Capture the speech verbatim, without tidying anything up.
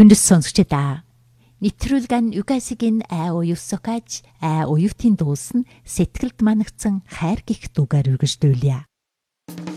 Хүндэс сонсогчдаа нэвтрүүлгэн Юкасигийн аа уюусокаж аа уюутын дуулсан сэтгэлд манагдсан хайр гих дуугаар үргэлжлүүлье.